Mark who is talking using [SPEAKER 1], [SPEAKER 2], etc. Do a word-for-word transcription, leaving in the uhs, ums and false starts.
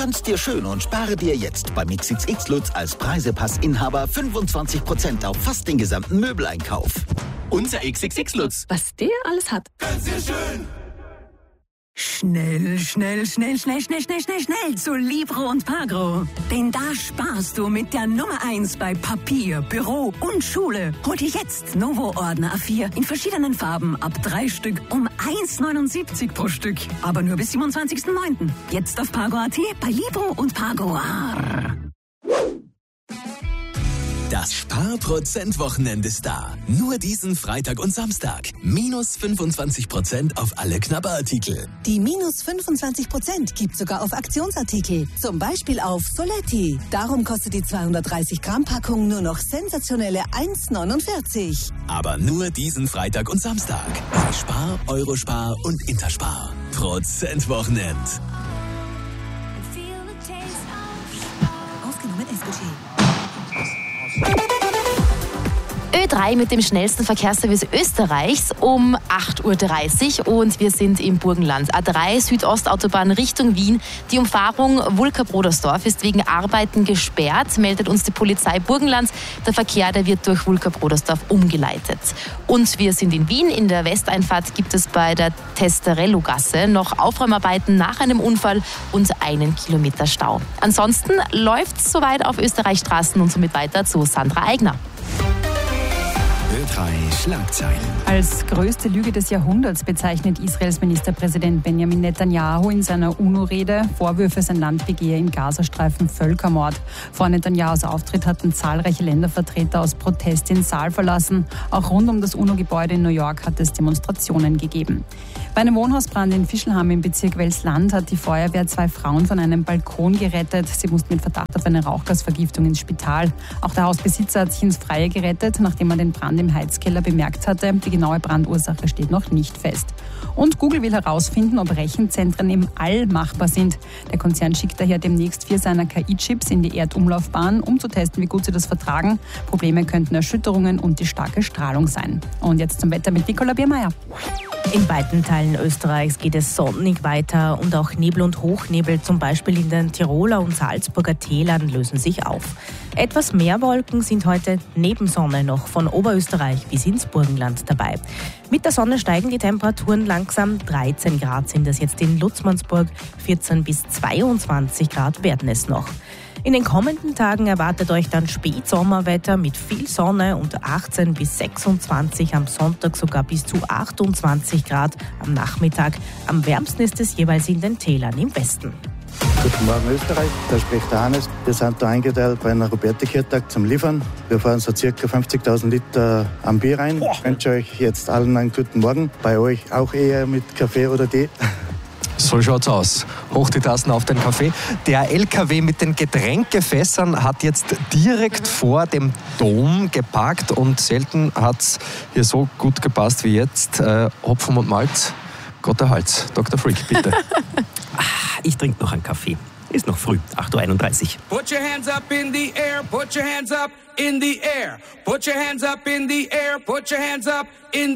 [SPEAKER 1] Gönn's dir schön und spare dir jetzt beim X X X Lutz als Preisepassinhaber fünfundzwanzig Prozent auf fast den gesamten Möbeleinkauf. Unser X X X Lutz.
[SPEAKER 2] Was der alles hat.
[SPEAKER 1] Gönn's dir schön.
[SPEAKER 3] Schnell, schnell, schnell, schnell, schnell, schnell, schnell, schnell zu Libro und Pagro. Denn da sparst du mit der Nummer eins bei Papier, Büro und Schule. Hol dir jetzt Novo-Ordner A vier in verschiedenen Farben ab drei Stück um eins Komma neunundsiebzig pro Stück. Aber nur bis siebenundzwanzigsten neunten Jetzt auf Pagro Punkt at bei Libro und Pagro.
[SPEAKER 4] Das Sparprozent-Wochenende ist da. Nur diesen Freitag und Samstag. Minus fünfundzwanzig Prozent auf alle Knabberartikel.
[SPEAKER 5] Die minus fünfundzwanzig Prozent gibt sogar auf Aktionsartikel. Zum Beispiel auf Soletti. Darum kostet die zweihundertdreißig Gramm Packung nur noch sensationelle eins Komma neunundvierzig.
[SPEAKER 4] Aber nur diesen Freitag und Samstag. Bei Spar, Eurospar und Interspar. Prozent-Wochenend.
[SPEAKER 5] Ausgenommen S-Budget.
[SPEAKER 2] Ö drei mit dem schnellsten Verkehrsservice Österreichs um acht Uhr dreißig und wir sind im Burgenland. A drei Südostautobahn Richtung Wien. Die Umfahrung Wulka-Brodersdorf ist wegen Arbeiten gesperrt, meldet uns die Polizei Burgenland. Der Verkehr, der wird durch Wulka-Brodersdorf umgeleitet. Und wir sind in Wien. In der Westeinfahrt gibt es bei der Testerello-Gasse noch Aufräumarbeiten nach einem Unfall und einen Kilometer Stau. Ansonsten läuft es soweit auf Österreichstraßen und somit weiter zu Sandra Eigner.
[SPEAKER 6] Ö drei Schlagzeilen.
[SPEAKER 7] Als größte Lüge des Jahrhunderts bezeichnet Israels Ministerpräsident Benjamin Netanyahu in seiner UNO-Rede Vorwürfe, sein Land begehe im Gazastreifen Völkermord. Vor Netanyahus Auftritt hatten zahlreiche Ländervertreter aus Protest den Saal verlassen. Auch rund um das UNO-Gebäude in New York hat es Demonstrationen gegeben. Bei einem Wohnhausbrand in Fischlham im Bezirk Welsland hat die Feuerwehr zwei Frauen von einem Balkon gerettet. Sie mussten mit Verdacht auf eine Rauchgasvergiftung ins Spital. Auch der Hausbesitzer hat sich ins Freie gerettet, nachdem er den Brand im Heizkeller bemerkt hatte. Die genaue Brandursache steht noch nicht fest. Und Google will herausfinden, ob Rechenzentren im All machbar sind. Der Konzern schickt daher demnächst vier seiner K I-Chips in die Erdumlaufbahn, um zu testen, wie gut sie das vertragen. Probleme könnten Erschütterungen und die starke Strahlung sein. Und jetzt zum Wetter mit Nicola Biermeier.
[SPEAKER 8] In weiten Teilen Österreichs geht es sonnig weiter und auch Nebel und Hochnebel, zum Beispiel in den Tiroler und Salzburger Tälern, lösen sich auf. Etwas mehr Wolken sind heute neben Sonne noch von Oberösterreich bis ins Burgenland dabei. Mit der Sonne steigen die Temperaturen langsam. dreizehn Grad sind es jetzt in Lutzmannsburg, vierzehn bis zweiundzwanzig Grad werden es noch. In den kommenden Tagen erwartet euch dann Spätsommerwetter mit viel Sonne und achtzehn bis sechsundzwanzig, am Sonntag sogar bis zu achtundzwanzig Grad am Nachmittag. Am wärmsten ist es jeweils in den Tälern im Westen.
[SPEAKER 9] Guten Morgen Österreich, da spricht der Hannes. Wir sind da eingeteilt bei einer Roberti-Kirtag zum Liefern. Wir fahren so circa fünfzigtausend Liter am Bier rein. Ich wünsche euch jetzt allen einen guten Morgen. Bei euch auch eher mit Kaffee oder Tee.
[SPEAKER 10] So schaut's aus. Hoch die Tassen auf den Kaffee. Der L K W mit den Getränkefässern hat jetzt direkt vor dem Dom geparkt und selten hat's hier so gut gepasst wie jetzt. Äh, Hopfen und Malz, Gott der Hals. Doktor Freak, bitte.
[SPEAKER 11] Ich trinke noch einen Kaffee. Ist noch früh, acht Uhr einunddreißig.
[SPEAKER 12] Put your hands up in the air, put your hands up in the air. Put your hands up in the air, put your hands up in